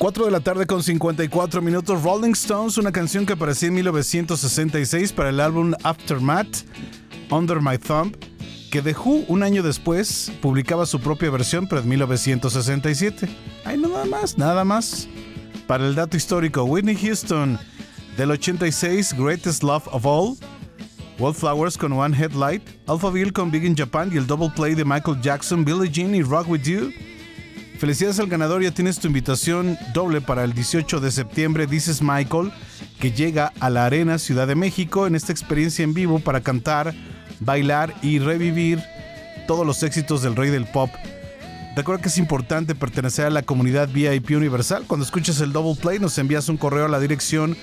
4 de la tarde con 54 minutos. Rolling Stones, una canción que apareció en 1966 para el álbum Aftermath, Under My Thumb, que The Who, un año después, publicaba su propia versión, pero en 1967. Ay, nada más. Para el dato histórico, Whitney Houston, del 86, Greatest Love of All, Wallflowers con One Headlight, Alphaville con Big in Japan y el double play de Michael Jackson, Billie Jean y Rock With You. Felicidades al ganador, ya tienes tu invitación doble para el 18 de septiembre, This is Michael, que llega a la Arena Ciudad de México en esta experiencia en vivo para cantar, bailar y revivir todos los éxitos del rey del pop. Recuerda que es importante pertenecer a la comunidad VIP Universal. Cuando escuches el double play nos envías un correo a la dirección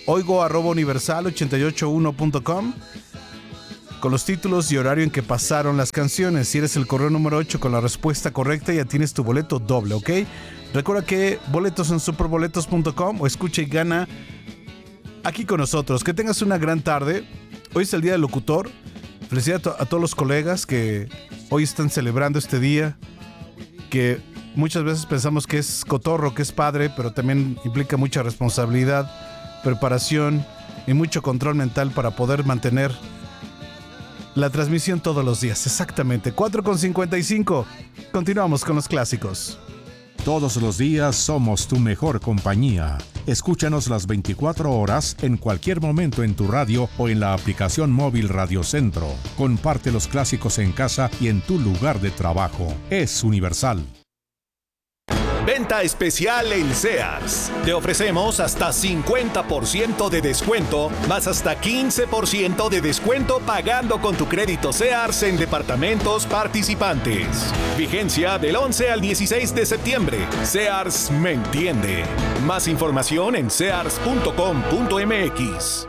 oigo@universal881.com con los títulos y horario en que pasaron las canciones. Si eres el correo número 8 con la respuesta correcta, ya tienes tu boleto doble, ¿ok? Recuerda que boletos en superboletos.com o escucha y gana aquí con nosotros. Que tengas una gran tarde. Hoy es el Día del Locutor. Felicidades a todos los colegas que hoy están celebrando este día, que muchas veces pensamos que es cotorro, que es padre, pero también implica mucha responsabilidad, preparación y mucho control mental para poder mantener la transmisión todos los días. Exactamente, 4:55. Continuamos con los clásicos. Todos los días somos tu mejor compañía. Escúchanos las 24 horas en cualquier momento en tu radio o en la aplicación móvil Radio Centro. Comparte los clásicos en casa y en tu lugar de trabajo. Es Universal. Venta especial en Sears. Te ofrecemos hasta 50% de descuento, más hasta 15% de descuento pagando con tu crédito Sears en departamentos participantes. Vigencia del 11 al 16 de septiembre. Sears me entiende. Más información en sears.com.mx.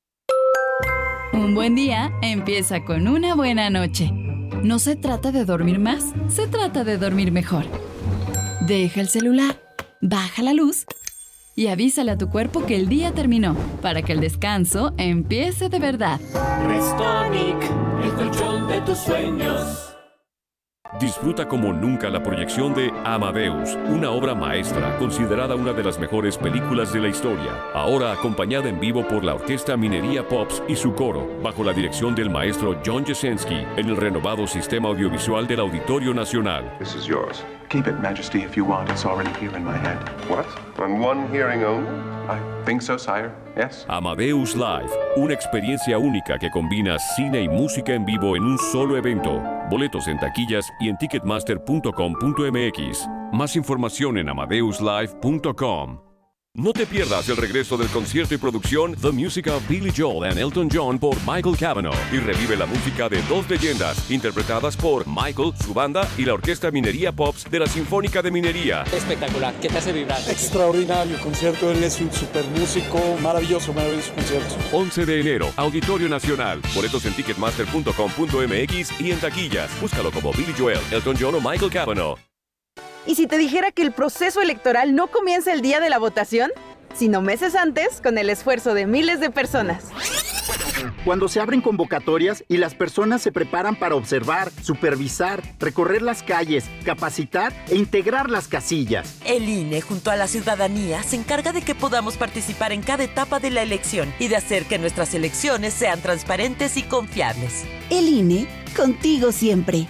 Un buen día empieza con una buena noche. No se trata de dormir más, se trata de dormir mejor. Deja el celular, baja la luz y avísale a tu cuerpo que el día terminó para que el descanso empiece de verdad. Restonic, el colchón de tus sueños. Disfruta como nunca la proyección de Amadeus, una obra maestra considerada una de las mejores películas de la historia. Ahora acompañada en vivo por la Orquesta Minería Pops y su coro, bajo la dirección del maestro John Jasenski, en el renovado sistema audiovisual del Auditorio Nacional. This is yours. Keep it, Majesty, if you want. It's already here in my head. What? On one hearing only? I think so, sire. Yes. Amadeus Live, una experiencia única que combina cine y música en vivo en un solo evento. Boletos en taquillas y en ticketmaster.com.mx. Más información en amadeuslive.com. No te pierdas el regreso del concierto y producción The Music of Billy Joel and Elton John por Michael Cavanaugh y revive la música de dos leyendas interpretadas por Michael, su banda y la Orquesta Minería Pops de la Sinfónica de Minería. Espectacular, ¿qué te hace vibrar? Extraordinario concierto, él es un super músico, maravilloso concierto. 11 de enero, Auditorio Nacional. Boletos en ticketmaster.com.mx y en taquillas. Búscalo como Billy Joel, Elton John o Michael Cavanaugh. ¿Y si te dijera que el proceso electoral no comienza el día de la votación, sino meses antes, con el esfuerzo de miles de personas? Cuando se abren convocatorias y las personas se preparan para observar, supervisar, recorrer las calles, capacitar e integrar las casillas. El INE, junto a la ciudadanía, se encarga de que podamos participar en cada etapa de la elección y de hacer que nuestras elecciones sean transparentes y confiables. El INE, contigo siempre.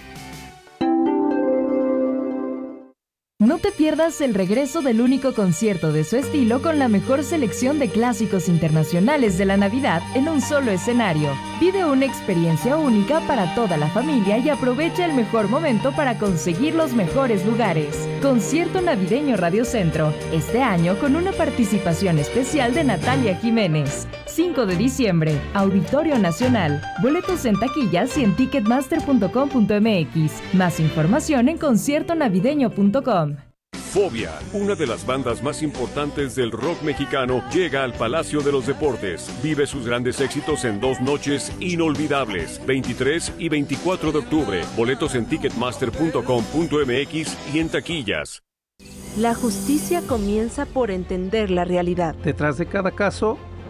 No te pierdas el regreso del único concierto de su estilo con la mejor selección de clásicos internacionales de la Navidad en un solo escenario. Vive una experiencia única para toda la familia y aprovecha el mejor momento para conseguir los mejores lugares. Concierto navideño Radio Centro, este año con una participación especial de Natalia Jiménez. 5 de diciembre, Auditorio Nacional. Boletos en taquillas y en ticketmaster.com.mx. Más información en conciertonavideño.com. Fobia, una de las bandas más importantes del rock mexicano, llega al Palacio de los Deportes. Vive sus grandes éxitos en 2 noches inolvidables, 23 y 24 de octubre. Boletos en ticketmaster.com.mx y en taquillas. La justicia comienza por entender la realidad. Detrás de cada caso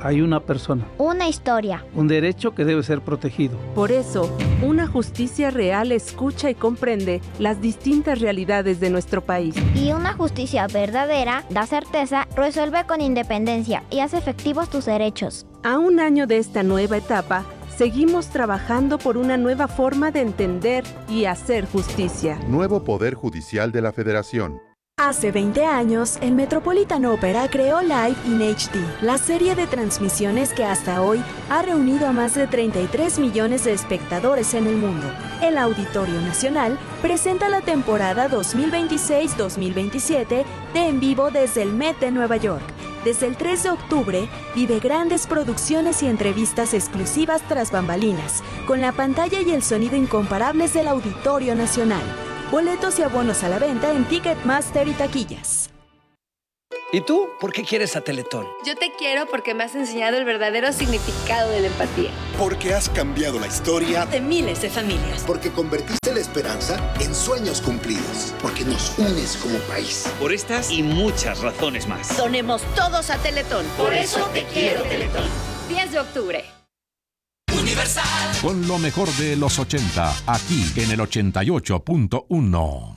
Hay una persona. Una historia. Un derecho que debe ser protegido. Por eso, una justicia real escucha y comprende las distintas realidades de nuestro país. Y una justicia verdadera da certeza, resuelve con independencia y hace efectivos tus derechos. A un año de esta nueva etapa, seguimos trabajando por una nueva forma de entender y hacer justicia. Nuevo Poder Judicial de la Federación. Hace 20 años, el Metropolitan Opera creó Live in HD, la serie de transmisiones que hasta hoy ha reunido a más de 33 millones de espectadores en el mundo. El Auditorio Nacional presenta la temporada 2026-2027 de En Vivo desde el Met de Nueva York. Desde el 3 de octubre, vive grandes producciones y entrevistas exclusivas tras bambalinas, con la pantalla y el sonido incomparables del Auditorio Nacional. Boletos y abonos a la venta en Ticketmaster y taquillas. ¿Y tú? ¿Por qué quieres a Teletón? Yo te quiero porque me has enseñado el verdadero significado de la empatía. Porque has cambiado la historia de miles de familias. Porque convertiste la esperanza en sueños cumplidos. Porque nos unes como país. Por estas y muchas razones más. Donemos todos a Teletón. Por eso te quiero, Teletón. 10 de octubre. Universal. Con lo mejor de los 80, aquí en el 88.1.